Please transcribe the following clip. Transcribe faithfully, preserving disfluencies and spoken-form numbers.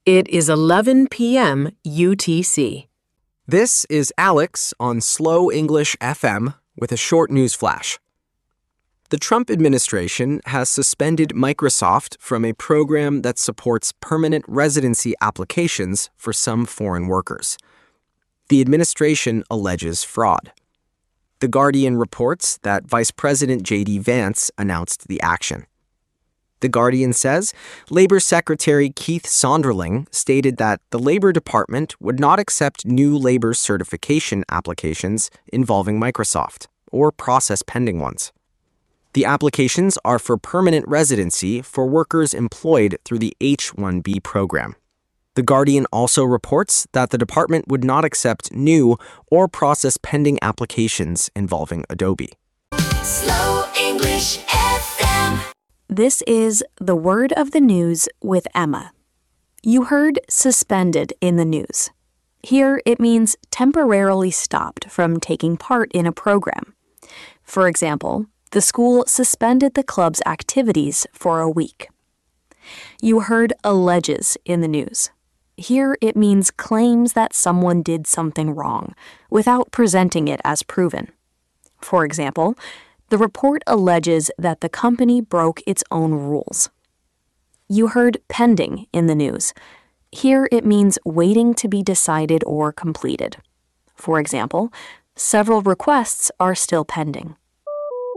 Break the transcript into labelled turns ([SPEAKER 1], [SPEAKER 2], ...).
[SPEAKER 1] It is eleven p m U T C.
[SPEAKER 2] This is Alex on Slow English F M with a short news flash. The Trump administration has suspended Microsoft from a program that supports permanent residency applications for some foreign workers. The administration alleges fraud. The Guardian reports that Vice President J D Vance announced the action. The Guardian says Labor Secretary Keith Sonderling stated that the Labor Department would not accept new labor certification applications involving Microsoft or process pending ones. The applications are for permanent residency for workers employed through the H one B program. The Guardian also reports that the department would not accept new or process pending applications involving Adobe.
[SPEAKER 3] Slow English F M.
[SPEAKER 4] This is the word of the news with Emma. You heard suspended in the news. Here it means temporarily stopped from taking part in a program. For example, the school suspended the club's activities for a week. You heard alleges in the news. Here it means claims that someone did something wrong without presenting it as proven. For example, the report alleges that the company broke its own rules. You heard pending in the news. Here it means waiting to be decided or completed. For example, several requests are still pending.